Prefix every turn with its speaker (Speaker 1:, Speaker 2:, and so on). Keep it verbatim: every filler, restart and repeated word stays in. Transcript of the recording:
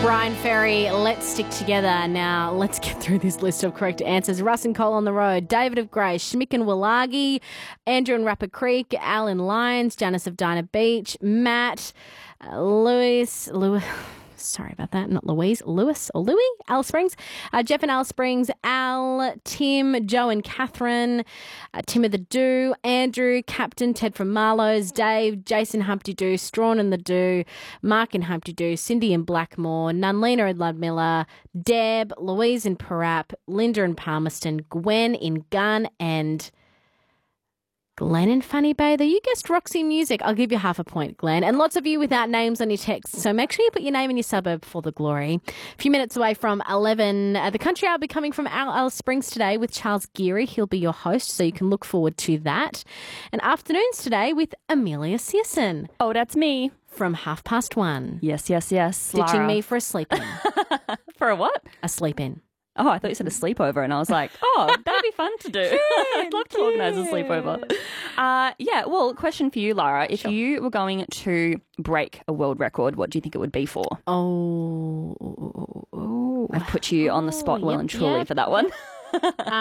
Speaker 1: Brian Ferry, let's stick together. Now, let's get through this list of correct answers. Russ and Cole on the road, David of Grey, Schmick and Willagi, Andrew and Rapid Creek, Al in Lyons, Janice of Dinah Beach, Matt, uh, Lewis, Lewis, sorry about that, not Louise, Lewis or Louis, Alice Springs, uh, Jeff and Alice Springs, Al, Tim, Joe and Catherine, uh, Tim of the Do, Andrew, Captain, Ted from Marlowe's, Dave, Jason Humpty Doo, Strawn and the Do, Mark in Humpty Doo, Cindy in Blackmore, Nunlina and Ludmilla, Deb, Louise in Parap, Linda in Palmerston, Gwen in Gun, and Glenn and Funny Bay. You guessed Roxy Music. I'll give you half a point, Glenn. And lots of you without names on your text. So make sure you put your name and your suburb for the glory. A few minutes away from eleven. Uh, the Country Hour will be coming from Al Alice Springs today with Charles Geary. He'll be your host, so you can look forward to that. And afternoons today with Amelia Searson.
Speaker 2: Oh, that's me.
Speaker 1: From half past one.
Speaker 2: Yes, yes, yes.
Speaker 1: Ditching
Speaker 2: Lara.
Speaker 1: me for a sleep-in.
Speaker 2: For a what?
Speaker 1: A sleep-in.
Speaker 2: Oh, I thought you said a sleepover, and I was like, oh, that'd be fun to do. I'd love to organise a sleepover. Uh, yeah, well, question for you, Lara. If
Speaker 1: Sure.
Speaker 2: you were going to break a world record, what do you think it would be for?
Speaker 1: Oh.
Speaker 2: I've put you on the spot well
Speaker 1: yep,
Speaker 2: and truly
Speaker 1: yep.
Speaker 2: for that one.